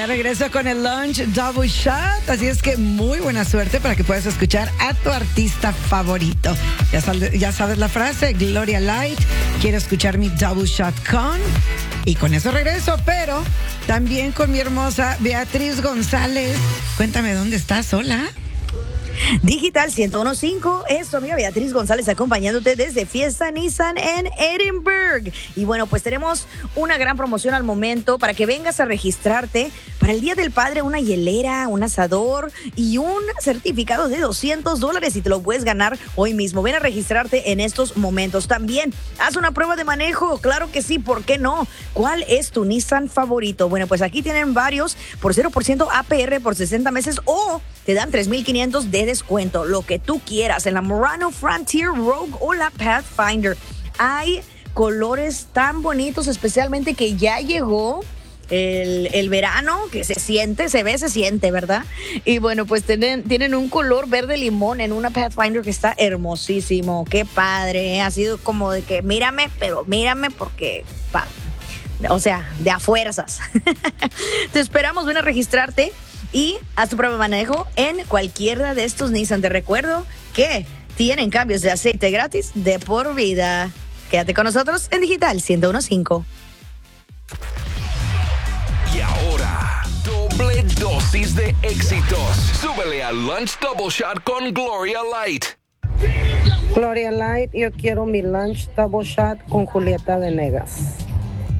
Ya regreso con el Lunch Double Shot. Así es que muy buena suerte para que puedas escuchar a tu artista favorito. Ya sabes la frase, Gloria Light. Quiero escuchar mi Double Shot con. Y con eso regreso, pero también con mi hermosa Beatriz González. Cuéntame dónde estás, hola. Digital 101.5, es tu amiga Beatriz González acompañándote desde Fiesta Nissan en Edinburgh. Y bueno, pues tenemos una gran promoción al momento para que vengas a registrarte para el Día del Padre, una hielera, un asador y un certificado de $200 y te lo puedes ganar hoy mismo. Ven a registrarte en estos momentos. También haz una prueba de manejo, claro que sí, ¿por qué no? ¿Cuál es tu Nissan favorito? Bueno, pues aquí tienen varios por 0% APR por 60 meses o te dan $3,500 de descuento, lo que tú quieras, en la Murano, Frontier, Rogue o la Pathfinder. Hay colores tan bonitos, especialmente que ya llegó el verano, que se siente, se siente, ¿verdad? Y bueno, pues tienen un color verde limón en una Pathfinder que está hermosísimo. Qué padre, ¿eh? Ha sido como de que mírame, pero mírame porque... O sea, de a fuerzas. Te esperamos, ven a registrarte y haz tu prueba de manejo en cualquiera de estos Nissan. Te recuerdo que tienen cambios de aceite gratis de por vida. Quédate con nosotros en Digital 101.5. Y ahora, doble dosis de éxitos. Súbele al Lunch Double Shot con Gloria Light. Gloria Light, yo quiero mi Lunch Double Shot con Julieta Venegas.